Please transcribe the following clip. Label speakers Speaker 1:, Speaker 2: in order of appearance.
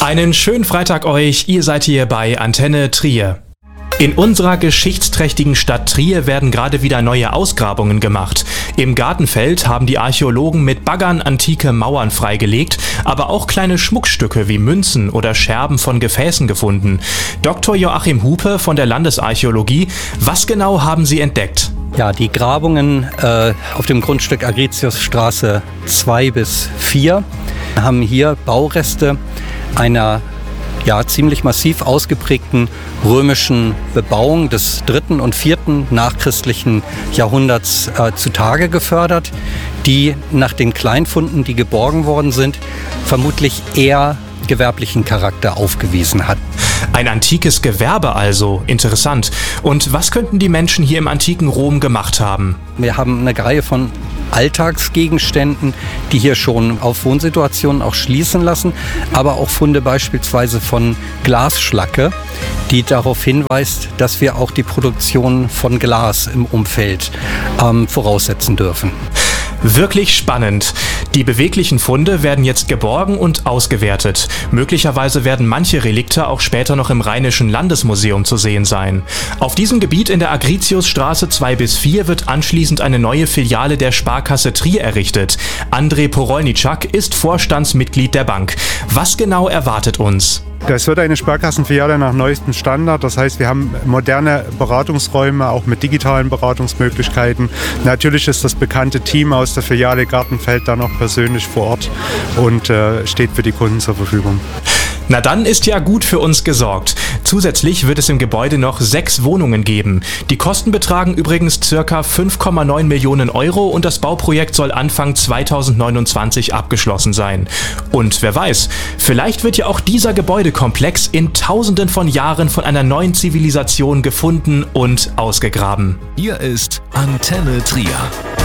Speaker 1: Einen schönen Freitag euch, ihr seid hier bei Antenne Trier. In unserer geschichtsträchtigen Stadt Trier werden gerade wieder neue Ausgrabungen gemacht. Im Gartenfeld haben die Archäologen mit Baggern antike Mauern freigelegt, aber auch kleine Schmuckstücke wie Münzen oder Scherben von Gefäßen gefunden. Dr. Joachim Hupe von der Landesarchäologie, was genau haben Sie entdeckt?
Speaker 2: Ja, die Grabungen auf dem Grundstück Agritiusstraße 2 bis 4 haben hier Baureste einer ziemlich massiv ausgeprägten römischen Bebauung des 3. und 4. nachchristlichen Jahrhunderts zutage gefördert, die nach den Kleinfunden, die geborgen worden sind, vermutlich eher gewerblichen Charakter aufgewiesen hat.
Speaker 1: Ein antikes Gewerbe also, interessant. Und was könnten die Menschen hier im antiken Rom gemacht haben?
Speaker 2: Wir haben eine Reihe von Alltagsgegenständen, die hier schon auf Wohnsituationen auch schließen lassen, aber auch Funde beispielsweise von Glasschlacke, die darauf hinweist, dass wir auch die Produktion von Glas im Umfeld voraussetzen dürfen.
Speaker 1: Wirklich spannend. Die beweglichen Funde werden jetzt geborgen und ausgewertet. Möglicherweise werden manche Relikte auch später noch im Rheinischen Landesmuseum zu sehen sein. Auf diesem Gebiet in der Agritiusstraße 2 bis 4 wird anschließend eine neue Filiale der Sparkasse Trier errichtet. André Porolnitschak ist Vorstandsmitglied der Bank. Was genau erwartet uns?
Speaker 3: Das wird eine Sparkassenfiliale nach neuestem Standard. Das heißt, wir haben moderne Beratungsräume, auch mit digitalen Beratungsmöglichkeiten. Natürlich ist das bekannte Team aus der Filiale Gartenfeld dann auch persönlich vor Ort und steht für die Kunden zur Verfügung.
Speaker 1: Na dann ist ja gut für uns gesorgt. Zusätzlich wird es im Gebäude noch 6 Wohnungen geben. Die Kosten betragen übrigens ca. 5,9 Millionen Euro und das Bauprojekt soll Anfang 2029 abgeschlossen sein. Und wer weiß, vielleicht wird ja auch dieser Gebäudekomplex in Tausenden von Jahren von einer neuen Zivilisation gefunden und ausgegraben.
Speaker 4: Hier ist Antenne Trier.